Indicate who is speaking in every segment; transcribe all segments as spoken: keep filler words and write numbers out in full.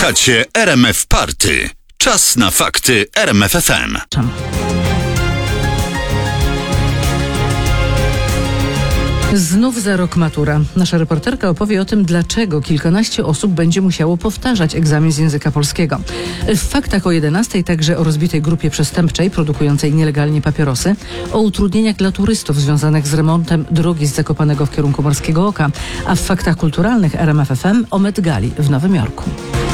Speaker 1: Słuchacie R M F Party. Czas na fakty R M F F M.
Speaker 2: Znów za rok matura. Nasza reporterka opowie o tym, dlaczego kilkanaście osób będzie musiało powtarzać egzamin z języka polskiego. W faktach o jedenastej także o rozbitej grupie przestępczej produkującej nielegalnie papierosy, o utrudnieniach dla turystów związanych z remontem drogi z Zakopanego w kierunku Morskiego Oka, a w faktach kulturalnych R M F F M o Met Gali w Nowym Jorku.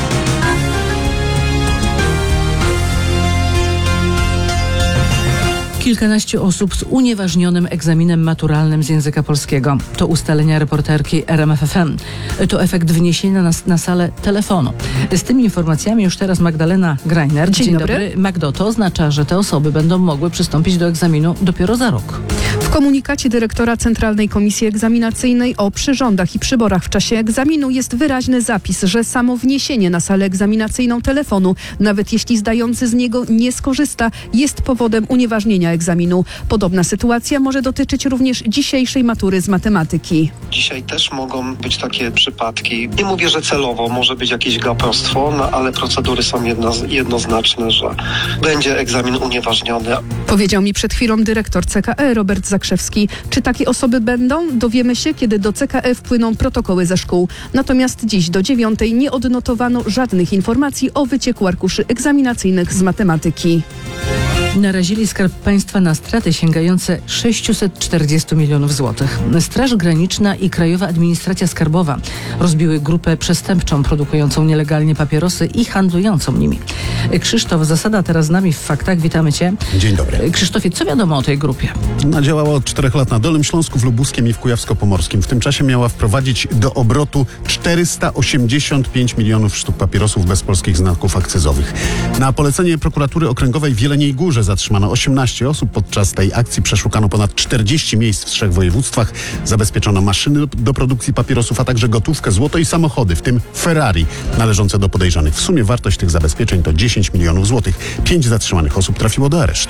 Speaker 2: Kilkanaście osób z unieważnionym egzaminem maturalnym z języka polskiego. To ustalenia reporterki R M F F M. To efekt wniesienia na, na salę telefonu. Z tymi informacjami już teraz Magdalena Greiner.
Speaker 3: Dzień, Dzień dobry. dobry.
Speaker 2: Magdo, to oznacza, że te osoby będą mogły przystąpić do egzaminu dopiero za rok.
Speaker 3: W komunikacie dyrektora Centralnej Komisji Egzaminacyjnej o przyrządach i przyborach w czasie egzaminu jest wyraźny zapis, że samo wniesienie na salę egzaminacyjną telefonu, nawet jeśli zdający z niego nie skorzysta, jest powodem unieważnienia egzaminu. Podobna sytuacja może dotyczyć również dzisiejszej matury z matematyki.
Speaker 4: Dzisiaj też mogą być takie przypadki. Nie mówię, że celowo może być jakieś gapostwo, no, ale procedury są jedno, jednoznaczne, że będzie egzamin unieważniony.
Speaker 3: Powiedział mi przed chwilą dyrektor C K E Robert Zakrzewski. Czy takie osoby będą? Dowiemy się, kiedy do C K E wpłyną protokoły ze szkół. Natomiast dziś do dziewiątej nie odnotowano żadnych informacji o wycieku arkuszy egzaminacyjnych z matematyki.
Speaker 2: Narazili Skarb Państwa na straty sięgające sześćset czterdzieści milionów złotych. Straż Graniczna i Krajowa Administracja Skarbowa rozbiły grupę przestępczą produkującą nielegalnie papierosy i handlującą nimi. Krzysztof Zasada teraz z nami w faktach. Witamy Cię.
Speaker 5: Dzień dobry.
Speaker 2: Krzysztofie, co wiadomo o tej grupie?
Speaker 5: Ona działała od czterech lat na Dolnym Śląsku, w Lubuskiem i w Kujawsko-Pomorskim. W tym czasie miała wprowadzić do obrotu czterysta osiemdziesiąt pięć milionów sztuk papierosów bez polskich znaków akcyzowych. Na polecenie prokuratury okręgowej w Jeleniej Górze zatrzymano osiemnaście osób. Podczas tej akcji przeszukano ponad czterdzieści miejsc w trzech województwach. Zabezpieczono maszyny do produkcji papierosów, a także gotówkę, złoto i samochody, w tym Ferrari, należące do podejrzanych. W sumie wartość tych zabezpieczeń to dziesięć milionów złotych. Pięć zatrzymanych osób trafiło do aresztu.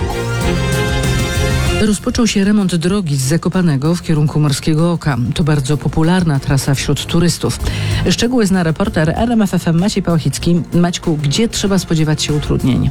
Speaker 2: Rozpoczął się remont drogi z Zakopanego w kierunku Morskiego Oka. To bardzo popularna trasa wśród turystów. Szczegóły zna reporter R M F F M Maciej Pałachicki. Maćku, gdzie trzeba spodziewać się utrudnień?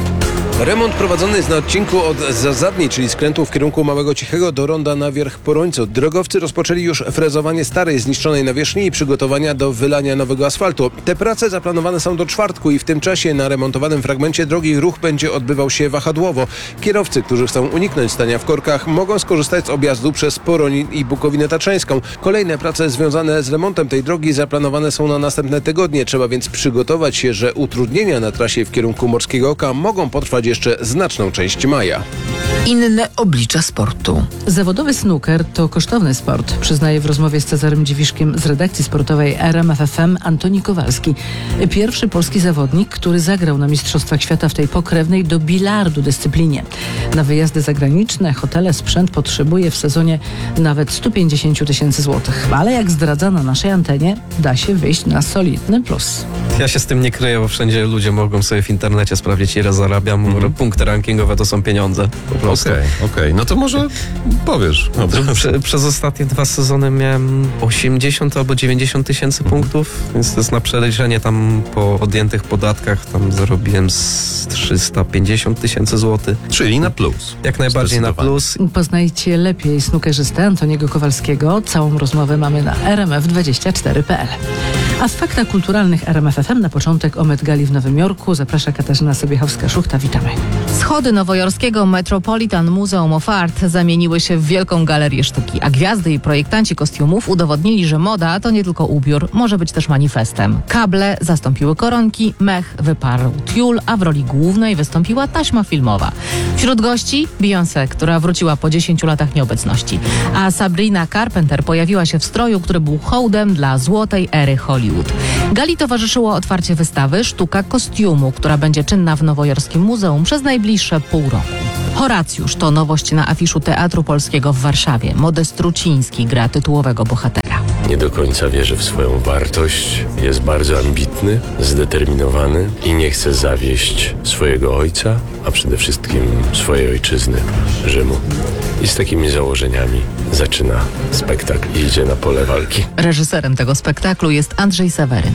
Speaker 6: Remont prowadzony jest na odcinku od Zazadni, czyli skrętu w kierunku Małego Cichego do ronda na Wierch Porońcu. Drogowcy rozpoczęli już frezowanie starej, zniszczonej nawierzchni i przygotowania do wylania nowego asfaltu. Te prace zaplanowane są do czwartku i w tym czasie na remontowanym fragmencie drogi ruch będzie odbywał się wahadłowo. Kierowcy, którzy chcą uniknąć stania w korkach, mogą skorzystać z objazdu przez Poronin i Bukowinę Tatrzańską. Kolejne prace związane z remontem tej drogi zaplanowane są na następne tygodnie. Trzeba więc przygotować się, że utrudnienia na trasie w kierunku Morskiego Oka mogą potrwać jeszcze znaczną część maja.
Speaker 7: Inne oblicza sportu.
Speaker 2: Zawodowy snooker to kosztowny sport, przyznaje w rozmowie z Cezarym Dziwiszkiem z redakcji sportowej R M F F M Antoni Kowalski. Pierwszy polski zawodnik, który zagrał na Mistrzostwach Świata w tej pokrewnej do bilardu dyscyplinie. Na wyjazdy zagraniczne, hotele, sprzęt potrzebuje w sezonie nawet sto pięćdziesiąt tysięcy złotych. Ale jak zdradza na naszej antenie, da się wyjść na solidny plus.
Speaker 8: Ja się z tym nie kryję, bo wszędzie ludzie mogą sobie w internecie sprawdzić, ile zarabiam. Mm. Punkty rankingowe to są pieniądze. Po prostu.
Speaker 9: Okej, okay, okej. Okay. No to może powiesz. No,
Speaker 8: Prze, przez ostatnie dwa sezony miałem osiemdziesiąt albo dziewięćdziesiąt tysięcy mm. punktów, więc to jest na przeliczenie tam po odjętych podatkach. Tam zarobiłem z trzysta pięćdziesiąt tysięcy złotych.
Speaker 9: Czyli na plus.
Speaker 8: Jak najbardziej na plus.
Speaker 2: Poznajcie lepiej snookerzystę Antoniego Kowalskiego. Całą rozmowę mamy na r m f dwadzieścia cztery kropka p l. A w faktach kulturalnych R M F F M na początek o Met Gali w Nowym Jorku zaprasza Katarzyna Sobiechowska-Szuchta. Witamy.
Speaker 7: Schody nowojorskiego Metropolitan Museum of Art zamieniły się w wielką galerię sztuki, a gwiazdy i projektanci kostiumów udowodnili, że moda to nie tylko ubiór, może być też manifestem. Kable zastąpiły koronki, mech wyparł tiul, a w roli głównej wystąpiła taśma filmowa. Wśród gości Beyoncé, która wróciła po dziesięciu latach nieobecności, a Sabrina Carpenter pojawiła się w stroju, który był hołdem dla złotej ery Hollywood. Gali towarzyszyło otwarcie wystawy Sztuka kostiumu, która będzie czynna w Nowojorskim Muzeum przez najbliższe pół roku. Horacjusz to nowość na afiszu Teatru Polskiego w Warszawie. Modest Ruciński gra tytułowego bohatera.
Speaker 10: Nie do końca wierzy w swoją wartość, jest bardzo ambitny, zdeterminowany i nie chce zawieść swojego ojca, a przede wszystkim swojej ojczyzny, Rzymu. I z takimi założeniami zaczyna spektakl i idzie na pole walki.
Speaker 7: Reżyserem tego spektaklu jest Andrzej Seweryn.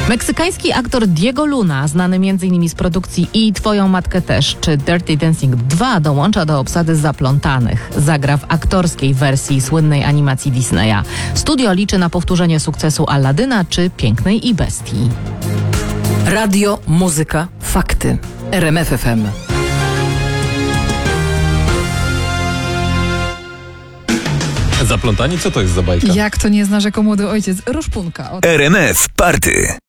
Speaker 7: Meksykański aktor Diego Luna, znany m.in. z produkcji I Twoją matkę też, czy Dirty Dancing dwa, dołącza do obsady Zaplątanych. Zagra w aktorskiej wersji słynnej animacji Disneya. Studio liczy na powtórzenie sukcesu Aladyna czy Pięknej i Bestii.
Speaker 2: Radio, muzyka, fakty. R M F F M.
Speaker 9: Zaplątani? Co to jest za bajka?
Speaker 11: Jak to nie zna, jako młody ojciec? Roszpunka.
Speaker 1: R M F Party.